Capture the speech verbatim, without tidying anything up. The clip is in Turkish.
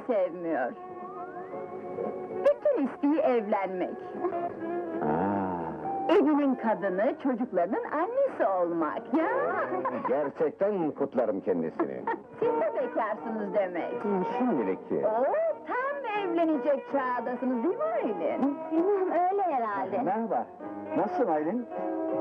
sevmiyor. Bütün isteği evlenmek. Aa, Evinin kadını, çocuklarının annesi olmak. Ya! gerçekten kutlarım kendisini. Siz de bekarsınız demek. Şimdilik. Oo, tam evlenecek çağdasınız değil mi Aylin? Bilmem, öyle herhalde. Merhaba, nasılsın Aylin?